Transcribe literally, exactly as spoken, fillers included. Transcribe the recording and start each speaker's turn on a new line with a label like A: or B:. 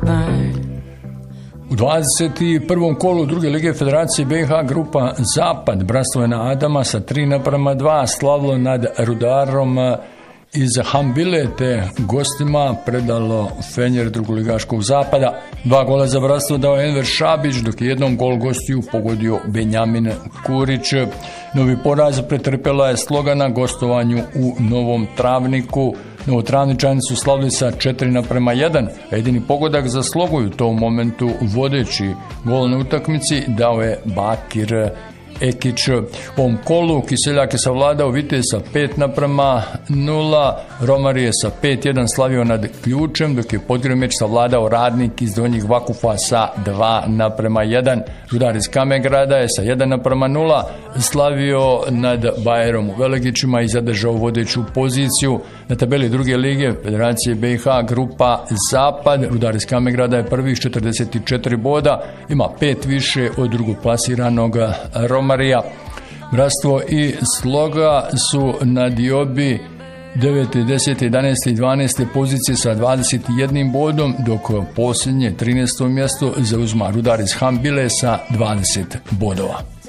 A: U dvadeset prvom kolu druge lige Federacije B iH grupa Zapad Brastovena Adama sa tri naprama dva slavilo nad Rudarom iz Hambile, te gostima predalo Fenjer drugoligaškog Zapada. Dva gola za Brastvo dao Enver Šabić, dok je jednom gol gostiju pogodio Benjamin Kurić. Novi poraz pretrpela je Sloga na gostovanju u Novom Travniku. Novotravničani su slavili sa četiri naprema jedan, a jedini pogodak za Slogu u tom momentu vodeći gol na utakmici dao je Bakir Ekić. U ovom kolu Kiseljak je savladao Vitez sa pet naprema nula, Romar je sa pet jedan slavio nad Ključem, dok je Podgrmeć savladao Radnik iz Donjih Vakufa sa dva naprema jedan. Rudar iz Kamegrada je sa jedan naprema nula slavio nad Bajerom u Velegićima i zadržao vodeću poziciju. Na tabeli druge lige Federacije B iH grupa Zapad, Rudar iz Kamegrada je prvi s četrdeset četiri boda, ima pet više od drugoplasiranog Romarija. Bratstvo i Sloga su na diobi devete, desete, jedanaeste i dvanaeste pozicije sa dvadeset jedan bodom, dok posljednje trinaesto mjesto zauzma Rudar iz Hambile sa dvadeset bodova.